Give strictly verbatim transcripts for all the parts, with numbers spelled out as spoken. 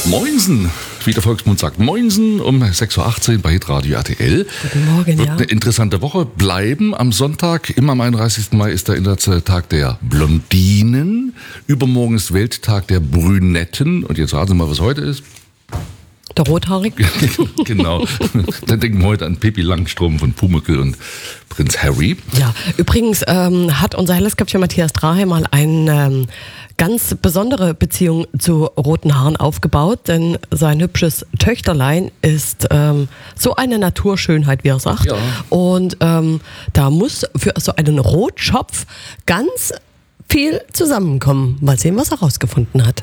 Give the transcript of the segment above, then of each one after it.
Moinsen, wie der Volksmund sagt, Moinsen um sechs Uhr achtzehn bei Hitradio R T L. Guten Morgen, Wird ja. eine interessante Woche bleiben. Am Sonntag, immer am einunddreißigsten Mai, ist der internationale Tag der Blondinen. Übermorgen ist Welttag der Brünetten. Und jetzt raten Sie mal, was heute ist. Der Rothaarige. Genau. Dann denken wir heute an Pippi Langstrumpf und Pumuckl und Prinz Harry. Ja, übrigens ähm, hat unser helles Köpfchen Matthias Drahe mal eine ähm, ganz besondere Beziehung zu roten Haaren aufgebaut, denn sein hübsches Töchterlein ist ähm, so eine Naturschönheit, wie er sagt. Ja. Und ähm, da muss für so einen Rotschopf ganz viel zusammenkommen. Mal sehen, was er rausgefunden hat.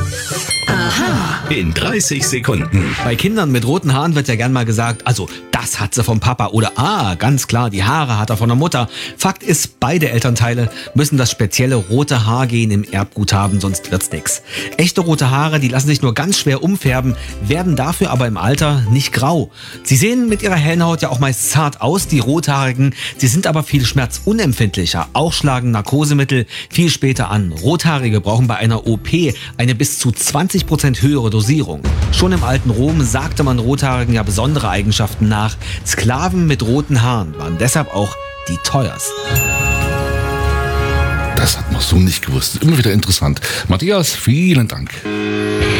In dreißig Sekunden. Bei Kindern mit roten Haaren wird ja gern mal gesagt, also das hat sie vom Papa oder ah, ganz klar, die Haare hat er von der Mutter. Fakt ist, beide Elternteile müssen das spezielle rote Haargen im Erbgut haben, sonst wird's nix. Echte rote Haare, die lassen sich nur ganz schwer umfärben, werden dafür aber im Alter nicht grau. Sie sehen mit ihrer hellen Haut ja auch meist zart aus, die Rothaarigen. Sie sind aber viel schmerzunempfindlicher. Auch schlagen Narkosemittel viel später an. Rothaarige brauchen bei einer O P eine bis zu zwanzig Prozent höhere Dosierung. Schon im alten Rom sagte man Rothaarigen ja besondere Eigenschaften nach. Sklaven mit roten Haaren waren deshalb auch die teuersten. Das hat man so nicht gewusst. Immer wieder interessant. Matthias, vielen Dank.